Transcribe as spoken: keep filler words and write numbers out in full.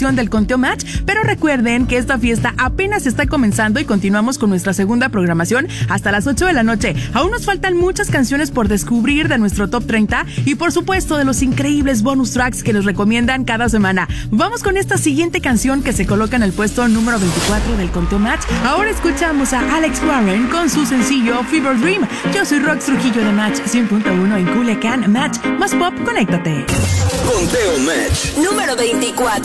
edición del Conteo Match, pero recuerden que esta fiesta apenas está comenzando y continuamos con nuestra segunda programación hasta las ocho de la noche. Aún nos faltan muchas canciones por descubrir de nuestro Top treinta y por supuesto de los increíbles bonus tracks que nos recomiendan cada semana. Vamos con esta siguiente canción que se coloca en el puesto número veinticuatro del Conteo Match. Ahora escuchamos a Alex Warren con su sencillo Fever Dream. Yo soy Rox Trujillo de Match cien punto uno en Culiacán. Match más pop, conéctate. Conteo Match número veinticuatro.